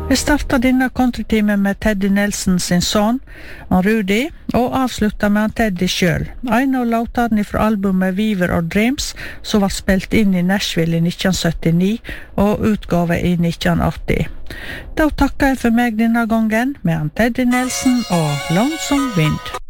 Vi starter denne countrytimen med Teddy Nelson sin son, Rudy, og avslutter med han Teddy selv. En av låtene fra albumet Weaver og Dreams, som var spilt inn i Nashville i 1979 og utgave i 1980. Da takker jeg for meg denne gangen med han Teddy Nelson og Lonesome Wind.